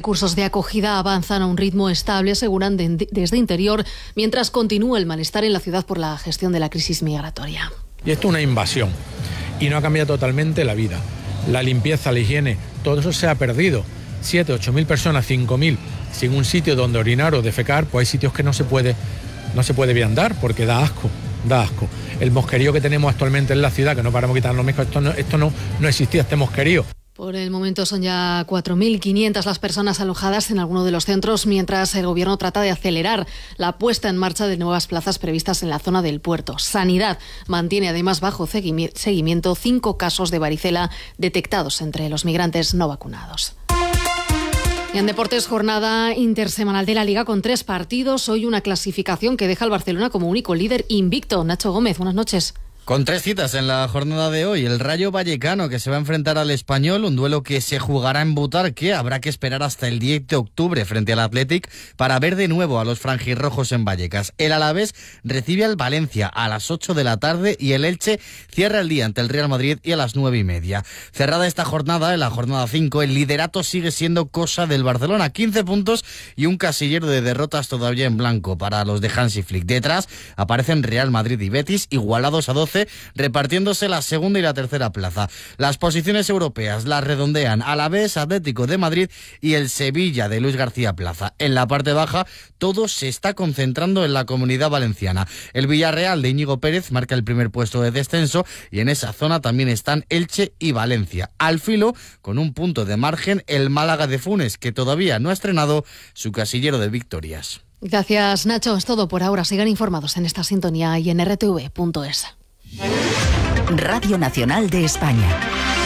recursos de acogida avanzan a un ritmo estable, aseguran desde Interior, mientras continúa el malestar en la ciudad por la gestión de la crisis migratoria. Y esto es una invasión y no ha cambiado totalmente la vida. La limpieza, la higiene, todo eso se ha perdido. 7, 8 mil personas, 5 mil, sin un sitio donde orinar o defecar, pues hay sitios que no se puede viandar porque da asco. El mosquerío que tenemos actualmente en la ciudad, que no paramos de quitarnos moscas, esto no existía, este mosquerío. Por el momento son ya 4.500 las personas alojadas en alguno de los centros, mientras el Gobierno trata de acelerar la puesta en marcha de nuevas plazas previstas en la zona del puerto. Sanidad mantiene además bajo seguimiento 5 casos de varicela detectados entre los migrantes no vacunados. Y en deportes, jornada intersemanal de la Liga con 3 partidos. Hoy una clasificación que deja al Barcelona como único líder invicto. Nacho Gómez, buenas noches. Con 3 citas en la jornada de hoy, el Rayo Vallecano que se va a enfrentar al Español, un duelo que se jugará en Butarque, habrá que esperar hasta el 10 de octubre frente al Athletic para ver de nuevo a los franjirrojos en Vallecas. El Alavés recibe al Valencia a las 8 de la tarde y el Elche cierra el día ante el Real Madrid y a las 9:30. Cerrada esta jornada, en la jornada 5, el liderato sigue siendo cosa del Barcelona, 15 puntos y un casillero de derrotas todavía en blanco para los de Hansi Flick. Detrás aparecen Real Madrid y Betis, igualados a 12, repartiéndose la segunda y la tercera plaza. Las posiciones europeas las redondean Alavés, Atlético de Madrid y el Sevilla de Luis García Plaza. En la parte baja, todo se está concentrando en la Comunidad Valenciana. El Villarreal de Íñigo Pérez marca el primer puesto de descenso y en esa zona también están Elche y Valencia. Al filo, con un punto de margen, el Málaga de Funes, que todavía no ha estrenado su casillero de victorias. Gracias, Nacho. Es todo por ahora. Sigan informados en esta sintonía y en rtv.es. Radio Nacional de España.